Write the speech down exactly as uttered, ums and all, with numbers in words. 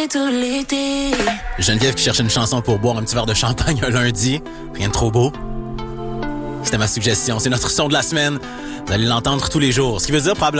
journée tout l'été. Geneviève qui cherchait une chanson pour boire un petit verre de champagne un lundi. Rien de trop beau. C'était ma suggestion. C'est notre son de la semaine. Vous allez l'entendre tous les jours. Ce qui veut dire probablement